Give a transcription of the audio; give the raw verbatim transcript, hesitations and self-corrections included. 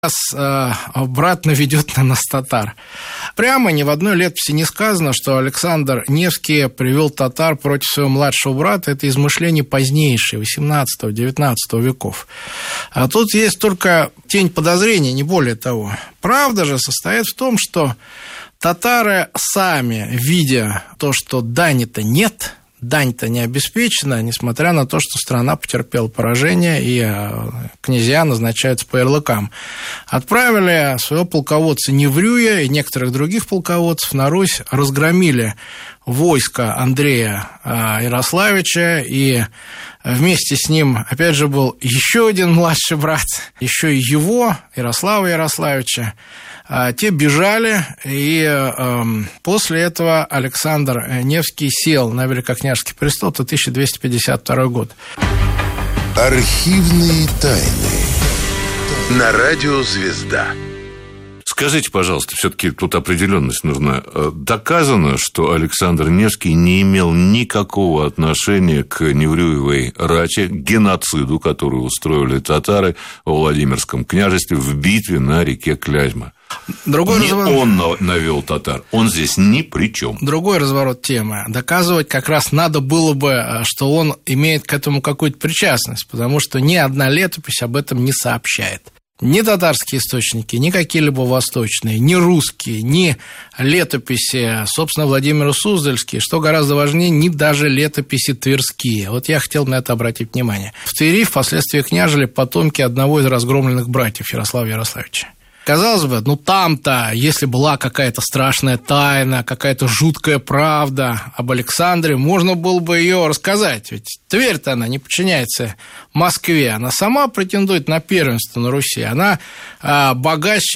обратно ведет на нас татар. Прямо ни в одной летописи не сказано, что Александр Невский привел татар против своего младшего брата. Это измышления позднейшие, восемнадцатого-девятнадцатого веков. А тут есть только тень подозрения, не более того. Правда же состоит в том, что татары сами, видя то, что дани-то нет, дань-то не обеспечена, несмотря на то, что страна потерпела поражение, и князья назначаются по ярлыкам, отправили своего полководца Неврюя и некоторых других полководцев на Русь, разгромили войско Андрея Ярославича, и вместе с ним, опять же, был еще один младший брат, еще и его, Ярослава Ярославича. Те бежали, и э, после этого Александр Невский сел на великокняжеский престол, это тысяча двести пятьдесят второй год. Архивные тайны на радио «Звезда». Скажите, пожалуйста, все-таки тут определенность нужна. Доказано, что Александр Невский не имел никакого отношения к Неврюевой рати, к геноциду, который устроили татары во Владимирском княжестве в битве на реке Клязьма. Другой не разворот... он навел татар, он здесь ни при чем. Другой разворот темы. Доказывать как раз надо было бы, что он имеет к этому какую-то причастность, потому что ни одна летопись об этом не сообщает. Ни татарские источники, ни какие-либо восточные, ни русские, ни летописи, собственно, Владимира Суздальские, что гораздо важнее, ни даже летописи тверские. Вот я хотел на это обратить внимание. В Твери впоследствии княжили потомки одного из разгромленных братьев Ярослава Ярославича. Казалось бы, ну там-то, если была какая-то страшная тайна, какая-то жуткая правда об Александре, можно было бы ее рассказать. Ведь Тверь-то она не подчиняется Москве, она сама претендует на первенство на Руси, она а, богаче